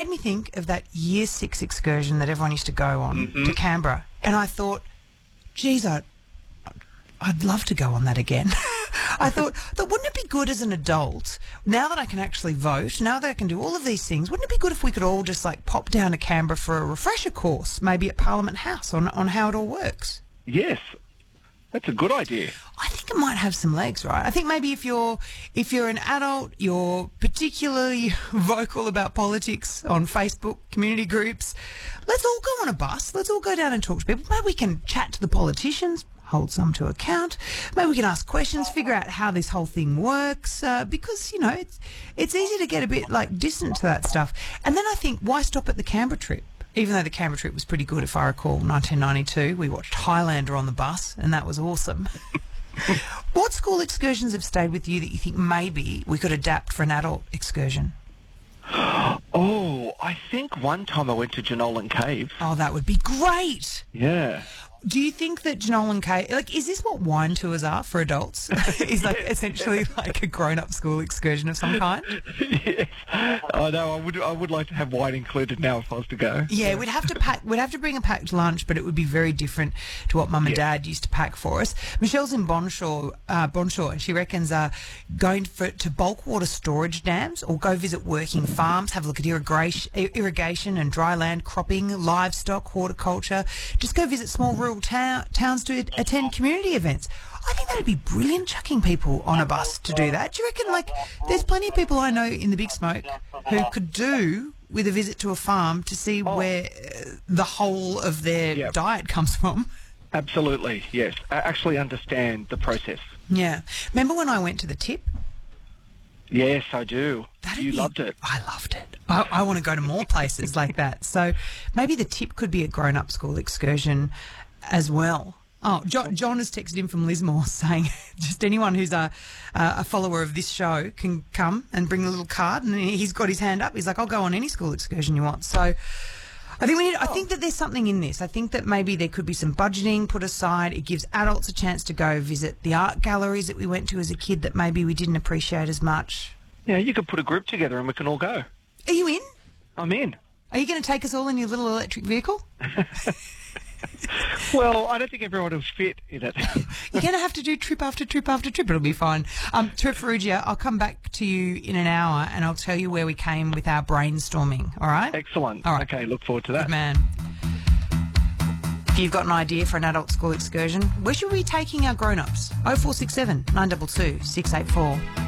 made me think of that Year 6 excursion that everyone used to go on to Canberra. And I thought, geez, I'd love to go on that again. I thought, wouldn't it be good as an adult, now that I can actually vote, now that I can do all of these things, wouldn't it be good if we could all just like pop down to Canberra for a refresher course, maybe at Parliament House on how it all works? Yes, that's a good idea. I think it might have some legs, right? I think maybe if you're an adult, you're particularly vocal about politics on Facebook community groups, let's all go on a bus. Let's all go down and talk to people. Maybe we can chat to the politicians, hold some to account. Maybe we can ask questions, figure out how this whole thing works, because, you know, it's easy to get a bit, like, distant to that stuff. And then I think, why stop at the Canberra trip? Even though the Canberra trip was pretty good, if I recall, 1992, we watched Highlander on the bus, and that was awesome. What school excursions have stayed with you that you think maybe we could adapt for an adult excursion? Oh, I think one time I went to Jenolan Caves. Oh, that would be great. Yeah. Do you think that Jenolan Cave, like, is this what wine tours are for adults? Is like essentially like a grown-up school excursion of some kind? Yes. Oh no, I would like to have wine included now if I was to go. Yeah, we'd have to bring a packed lunch, but it would be very different to what Mum and Dad used to pack for us. Michelle's in Bonshaw, and she reckons going to bulk water storage dams or go visit working farms, have a look at irrigation and dry land cropping, livestock, horticulture. Just go visit small rural towns to attend community events. I think that'd be brilliant, chucking people on a bus to do that. Do you reckon, like, there's plenty of people I know in the Big Smoke who could do with a visit to a farm to see where the whole of their diet comes from? Absolutely, yes. I actually understand the process. Yeah. Remember when I went to the Tip? Yes, I do. You loved it. I loved it. I want to go to more places like that. So maybe the Tip could be a grown-up school excursion as well. Oh, John has texted in from Lismore saying just anyone who's a follower of this show can come and bring a little card, and he's got his hand up. He's like, I'll go on any school excursion you want. So I think that there's something in this. I think that maybe there could be some budgeting put aside. It gives adults a chance to go visit the art galleries that we went to as a kid that maybe we didn't appreciate as much. Yeah, you could put a group together and we can all go. Are you in? I'm in. Are you going to take us all in your little electric vehicle? Well, I don't think everyone will fit in it. You're going to have to do trip after trip after trip. It'll be fine. Trip Ferrugia, I'll come back to you in an hour and I'll tell you where we came with our brainstorming, all right? Excellent. All right. Okay, look forward to that. Good man. If you've got an idea for an adult school excursion, where should we be taking our grown-ups? 0467 922 684.